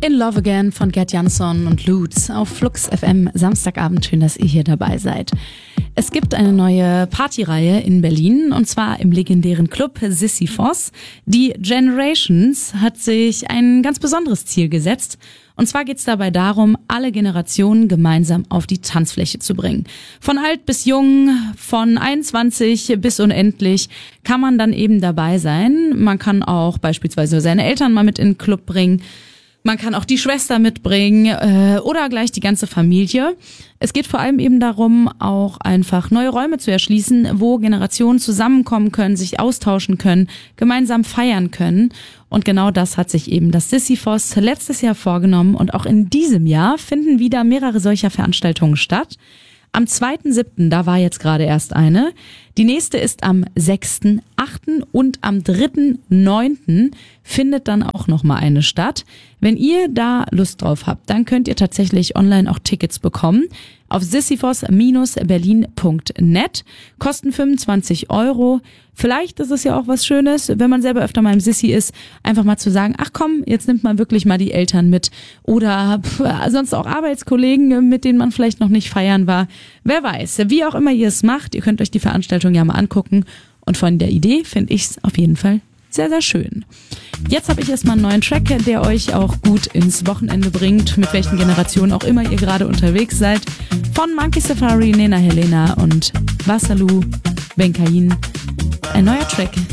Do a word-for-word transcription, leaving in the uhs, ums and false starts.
In Love Again von Gerd Jansson und Lutz auf Flux F M. Samstagabend, schön, dass ihr hier dabei seid. Es gibt eine neue Partyreihe in Berlin und zwar im legendären Club Sisyphos. Die Generations hat sich ein ganz besonderes Ziel gesetzt. Und zwar geht es dabei darum, alle Generationen gemeinsam auf die Tanzfläche zu bringen. Von alt bis jung, von einundzwanzig bis unendlich kann man dann eben dabei sein. Man kann auch beispielsweise seine Eltern mal mit in den Club bringen. Man kann auch die Schwester mitbringen äh, oder gleich die ganze Familie. Es geht vor allem eben darum, auch einfach neue Räume zu erschließen, wo Generationen zusammenkommen können, sich austauschen können, gemeinsam feiern können. Und genau das hat sich eben das Sisyphos letztes Jahr vorgenommen. Und auch in diesem Jahr finden wieder mehrere solcher Veranstaltungen statt. Am zweiten siebten, da war jetzt gerade erst eine. Die nächste ist am sechsten achten und am dritten neunten findet dann auch nochmal eine statt. Wenn ihr da Lust drauf habt, dann könnt ihr tatsächlich online auch Tickets bekommen. Auf sisyphos Bindestrich berlin Punkt net. Kosten fünfundzwanzig Euro. Vielleicht ist es ja auch was Schönes, wenn man selber öfter mal im Sissi ist, einfach mal zu sagen, ach komm, jetzt nimmt man wirklich mal die Eltern mit. Oder pff, sonst auch Arbeitskollegen, mit denen man vielleicht noch nicht feiern war. Wer weiß, wie auch immer ihr es macht, ihr könnt euch die Veranstaltung ja mal angucken. Und von der Idee finde ich es auf jeden Fall sehr, sehr schön. Jetzt habe ich erstmal einen neuen Track, der euch auch gut ins Wochenende bringt, mit welchen Generationen auch immer ihr gerade unterwegs seid. Von Monkey Safari, Nena Helena und Vasalu Benkain. Ein neuer Track